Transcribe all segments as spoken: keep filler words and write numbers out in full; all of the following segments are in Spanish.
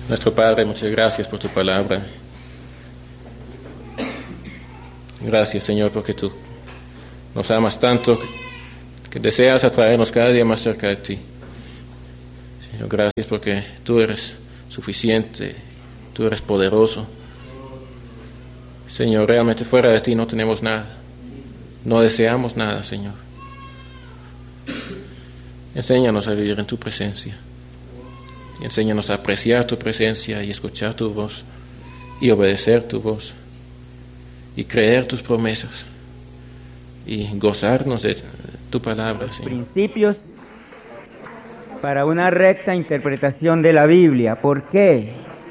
Nuestro Padre, muchas gracias por tu palabra. Gracias, Señor, porque tú nos amas tanto que deseas atraernos cada día más cerca de ti. Señor, gracias porque tú eres suficiente, tú eres poderoso. Señor, realmente fuera de ti no tenemos nada, no deseamos nada, Señor. Enséñanos a vivir en tu presencia. Y enséñanos a apreciar tu presencia y escuchar tu voz y obedecer tu voz y creer tus promesas y gozarnos de tu palabra, Señor. Principios para una recta interpretación de la Biblia. ¿Por qué?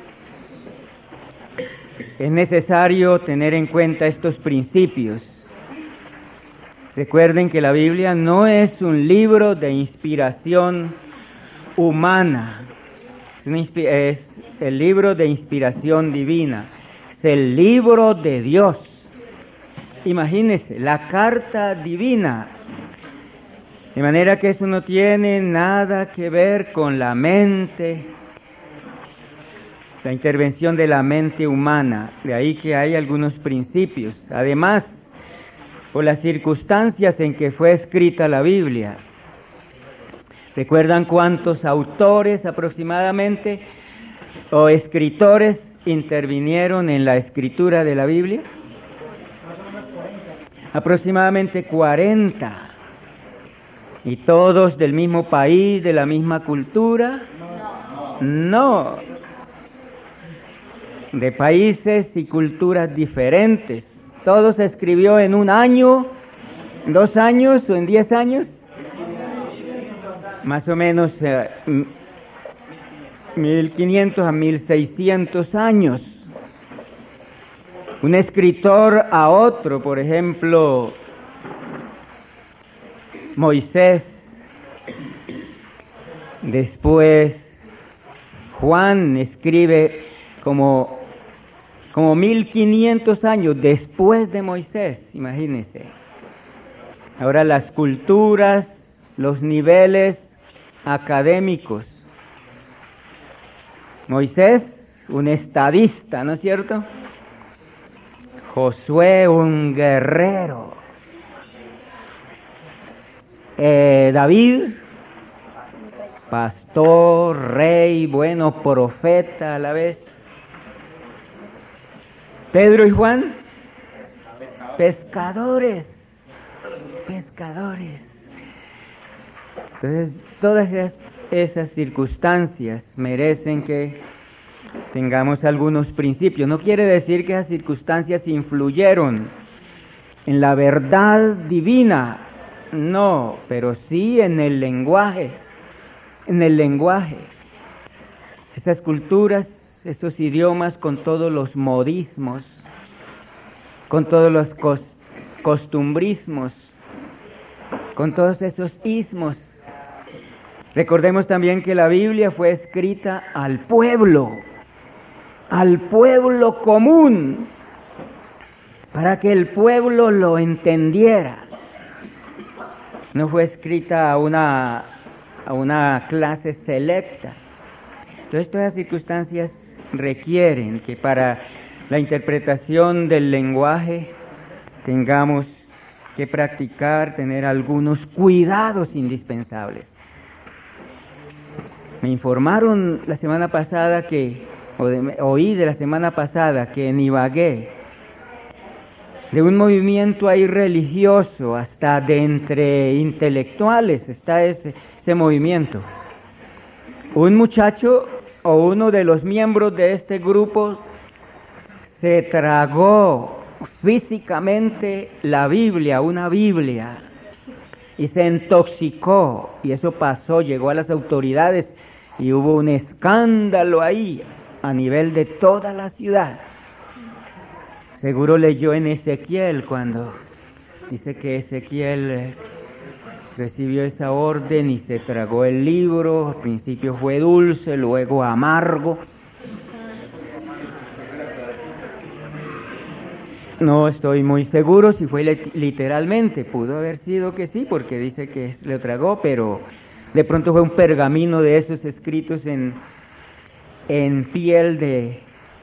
Es necesario tener en cuenta estos principios. Recuerden que la Biblia no es un libro de inspiración humana. Es el libro de inspiración divina, es el libro de Dios. Imagínense, la carta divina, de manera que eso no tiene nada que ver con la mente, la intervención de la mente humana, de ahí que hay algunos principios. Además, por las circunstancias en que fue escrita la Biblia. ¿Recuerdan cuántos autores aproximadamente o escritores intervinieron en la escritura de la Biblia? Aproximadamente cuarenta. ¿Y todos del mismo país, de la misma cultura? No. De países y culturas diferentes. ¿Todo se escribió en un año, dos años o en diez años? Más o menos eh, mil quinientos a mil seiscientos años. Un escritor a otro, por ejemplo, Moisés, después Juan escribe como, como mil quinientos años después de Moisés, imagínense. Ahora las culturas, los niveles académicos. Moisés, un estadista, ¿no es cierto? Josué, un guerrero. Eh, David, pastor, rey, bueno, profeta a la vez. Pedro y Juan, pescadores, pescadores. Entonces, todas esas, esas circunstancias merecen que tengamos algunos principios. No quiere decir que esas circunstancias influyeron en la verdad divina, no, pero sí en el lenguaje, en el lenguaje. Esas culturas, esos idiomas con todos los modismos, con todos los cos, costumbrismos, con todos esos ismos. Recordemos también que la Biblia fue escrita al pueblo, al pueblo común, para que el pueblo lo entendiera. No fue escrita a una, a una clase selecta. Entonces, todas las circunstancias requieren que para la interpretación del lenguaje tengamos que practicar, tener algunos cuidados indispensables. Me informaron la semana pasada que, o de, oí de la semana pasada que en Ibagué, de un movimiento ahí religioso, hasta de entre intelectuales, está ese, ese movimiento. Un muchacho o uno de los miembros de este grupo se tragó físicamente la Biblia, una Biblia, y se intoxicó, y eso pasó, llegó a las autoridades y hubo un escándalo ahí a nivel de toda la ciudad. Seguro leyó en Ezequiel cuando dice que Ezequiel recibió esa orden y se tragó el libro. Al principio fue dulce, luego amargo. No estoy muy seguro si fue literalmente, pudo haber sido que sí, porque dice que lo tragó, pero de pronto fue un pergamino de esos escritos en, en piel de,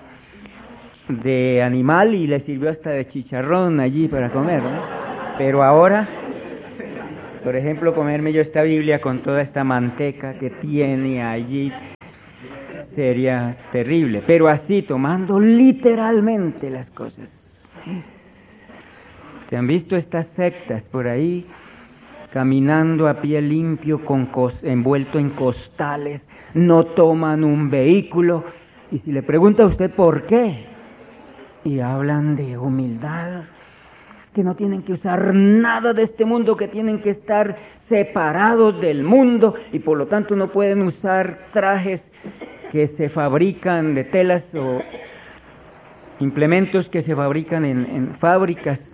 de animal y le sirvió hasta de chicharrón allí para comer, ¿no? Pero ahora, por ejemplo, comerme yo esta Biblia con toda esta manteca que tiene allí sería terrible, pero así, tomando literalmente las cosas. ¿Se han visto estas sectas por ahí? Caminando a pie limpio, con cos, envuelto en costales, no toman un vehículo. Y si le pregunta a usted por qué, y hablan de humildad, que no tienen que usar nada de este mundo, que tienen que estar separados del mundo, y por lo tanto no pueden usar trajes que se fabrican de telas o implementos que se fabrican en, en fábricas,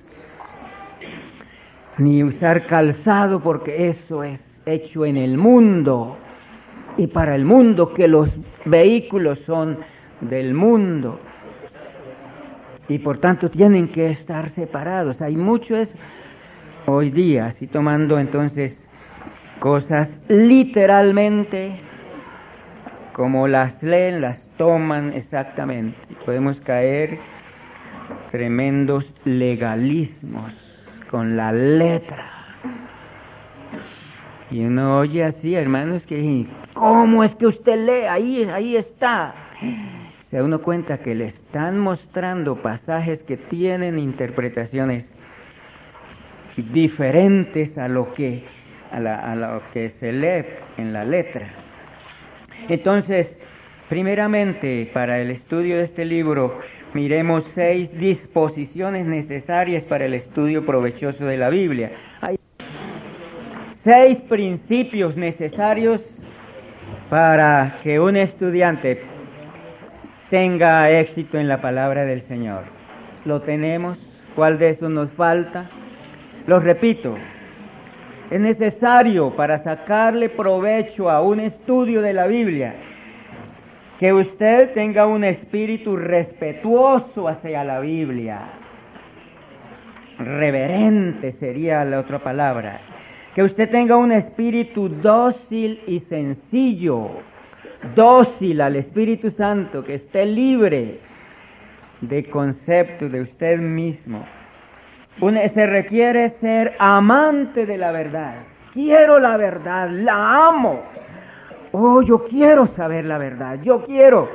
ni usar calzado, porque eso es hecho en el mundo y para el mundo, que los vehículos son del mundo y por tanto tienen que estar separados. Hay mucho eso hoy día, así tomando entonces cosas literalmente como las leen, las toman exactamente. Podemos caer tremendos legalismos con la letra. Y uno oye así, hermanos, que ¿cómo es que usted lee? Ahí, ahí está. Se da uno cuenta que le están mostrando pasajes que tienen interpretaciones diferentes a lo que, a la, a lo que se lee en la letra. Entonces, primeramente, para el estudio de este libro, miremos seis disposiciones necesarias para el estudio provechoso de la Biblia. Hay seis principios necesarios para que un estudiante tenga éxito en la palabra del Señor. ¿Lo tenemos? ¿Cuál de esos nos falta? Los repito. Es necesario, para sacarle provecho a un estudio de la Biblia, que usted tenga un espíritu respetuoso hacia la Biblia. Reverente sería la otra palabra. Que usted tenga un espíritu dócil y sencillo, dócil al Espíritu Santo, que esté libre de conceptos de usted mismo. Un, se requiere ser amante de la verdad. Quiero la verdad, la amo. Oh, yo quiero saber la verdad, yo quiero.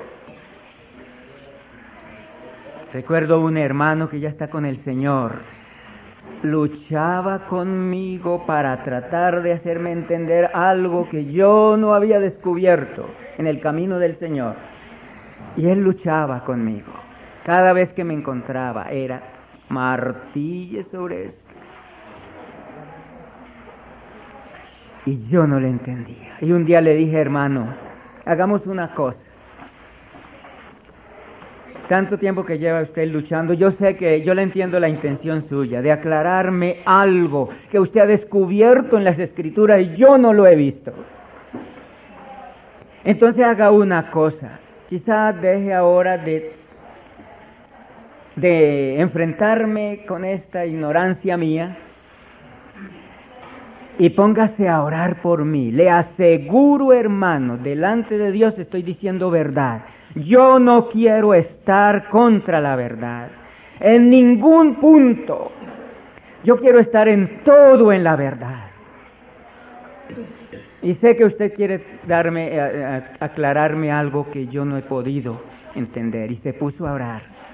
Recuerdo un hermano que ya está con el Señor. Luchaba conmigo para tratar de hacerme entender algo que yo no había descubierto en el camino del Señor. Y él luchaba conmigo. Cada vez que me encontraba era martille sobre esto. Y yo no le entendía. Y un día le dije, hermano, hagamos una cosa. Tanto tiempo que lleva usted luchando, yo sé que yo le entiendo la intención suya de aclararme algo que usted ha descubierto en las Escrituras y yo no lo he visto. Entonces haga una cosa. Quizás deje ahora de, de enfrentarme con esta ignorancia mía y póngase a orar por mí. Le aseguro, hermano, delante de Dios estoy diciendo verdad. Yo no quiero estar contra la verdad, en ningún punto. Yo quiero estar en todo en la verdad. Y sé que usted quiere darme, a, a, aclararme algo que yo no he podido entender. Y se puso a orar.